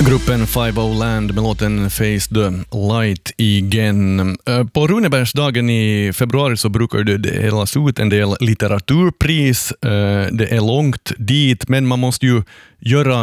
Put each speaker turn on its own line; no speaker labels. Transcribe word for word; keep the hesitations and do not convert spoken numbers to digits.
Gruppen Five O Land med låten Face the Light igen. På Runebergsdagen i februari så brukar det delas ut en del litteraturpris. Det är långt dit, men man måste ju göra